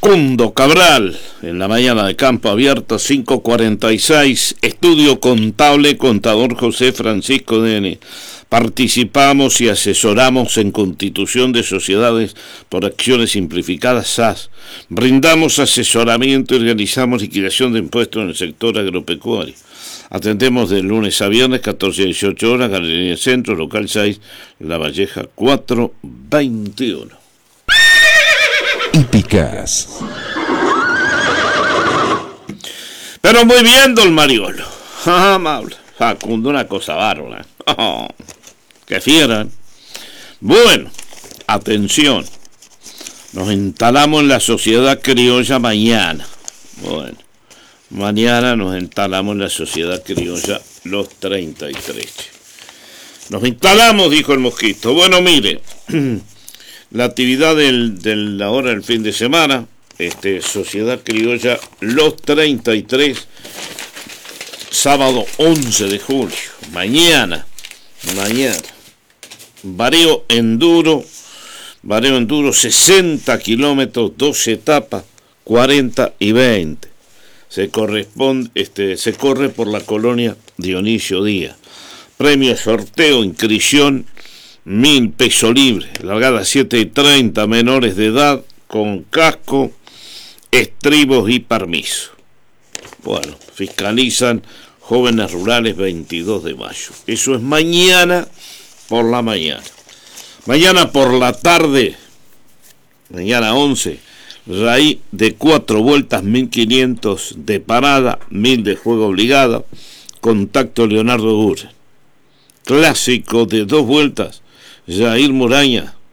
Facundo Cabral, en la mañana de Campo Abierto, 5:46, estudio contable, contador José Francisco Dene. Participamos y asesoramos en constitución de sociedades por acciones simplificadas SAS. Brindamos asesoramiento y realizamos liquidación de impuestos en el sector agropecuario. Atendemos de lunes a viernes, 14 a 18 horas, Galería Centro, local 6, La Valleja 421. Hípicas. Pero muy bien, don Mariolo. Amable. Facundo, una cosa bárbara. Oh, que fieran. Bueno, atención. Nos instalamos en la sociedad criolla mañana. Bueno, mañana nos instalamos en la sociedad criolla los 33. Nos instalamos, dijo el mosquito. Bueno, mire, la actividad del ahora el fin de semana, Sociedad Criolla Los 33, sábado 11 de julio, mañana, Bareo Enduro, 60 kilómetros, 12 etapas, 40 y 20. Se corre por la colonia Dionisio Díaz. Premio sorteo, inscripción, 1.000 pesos libres, largada 7:30, menores de edad, con casco, estribos y permiso. Bueno, fiscalizan Jóvenes Rurales 22 de mayo. Eso es mañana por la mañana. Mañana por la tarde, mañana 11, raíz de 4 vueltas, 1.500 de parada, 1.000 de juego obligado, contacto Leonardo Gurren. Clásico de 2 vueltas, Jair Muraña,